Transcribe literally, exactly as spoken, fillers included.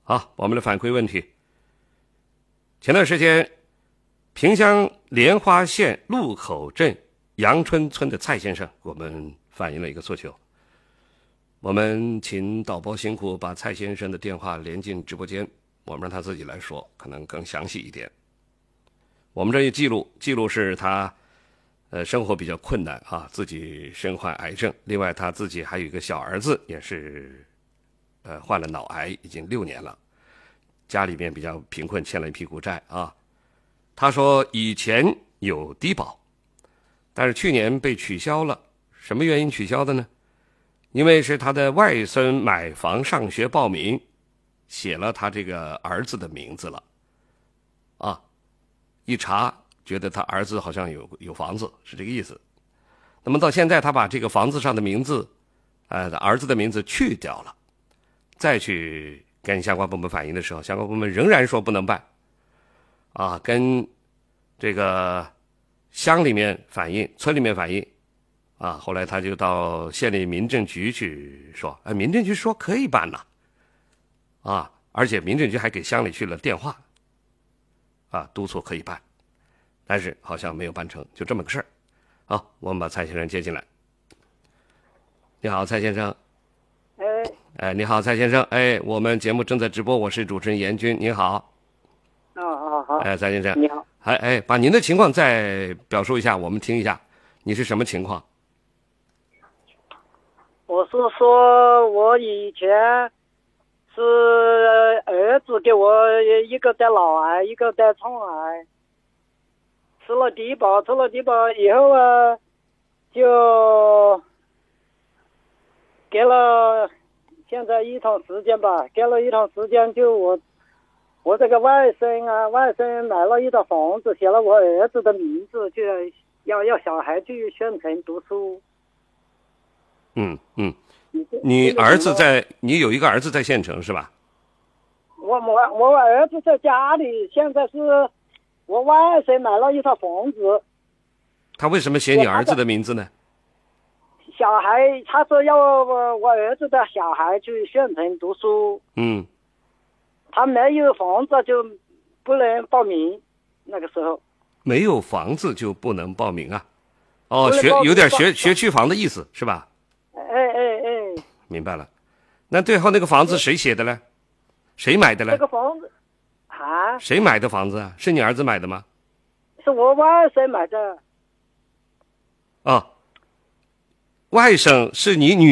好，我们来反馈问题。前段时间，萍乡莲花县路口镇杨春村的蔡先生给我们反映了一个诉求。我们请导播辛苦把蔡先生的电话连进直播间，我们让他自己来说，可能更详细一点。我们这一记录，记录是他呃生活比较困难啊，自己身患癌症，另外他自己还有一个小儿子，也是呃患了脑癌，已经六年了，家里面比较贫困，欠了一屁股债啊。他说以前有低保，但是去年被取消了。什么原因取消的呢？因为是他的外孙买房上学报名，写了他这个儿子的名字了啊。一查觉得他儿子好像有有房子，是这个意思。那么到现在他把这个房子上的名字呃儿子的名字去掉了，再去跟相关部门反映的时候，相关部门仍然说不能办啊，跟这个乡里面反映，村里面反映啊，后来他就到县里民政局去说，哎，民政局说可以办了啊，而且民政局还给乡里去了电话啊，督促可以办，但是好像没有办成，就这么个事儿。好，我们把蔡先生接进来。你好，蔡先生。 哎， 哎，你好，蔡先生。哎，我们节目正在直播，我是主持人严军。你好。 哦哦好。 哎，蔡先生。 你好。 哎哎，把您的情况再表述一下，我们听一下，你是什么情况？ 我是说，我以前是儿子给我一个得脑癌，一个得肠癌，吃了低保，吃了低保以后啊，就给了现在一段时间吧，给了一段时间，就我我这个外甥啊，外甥买了一套房子，写了我儿子的名字，就要要小孩去县城读书。 嗯嗯，你儿子在，你有一个儿子在县城是吧？ 我我我儿子在家里，现在是我外甥买了一套房子。 他为什么写你儿子的名字呢？ 小孩，他说要我我儿子的小孩去县城读书。 嗯。 他没有房子就不能报名，那个时候。 没有房子就不能报名啊？哦，学有点学学区房的意思是吧？ 哎哎哎， 明白了。那最后那个房子谁写的呢？谁买的呢？ 这个房子啊？ 谁买的房子啊？是你儿子买的吗？ 是我外甥买的。 哦，外甥是你女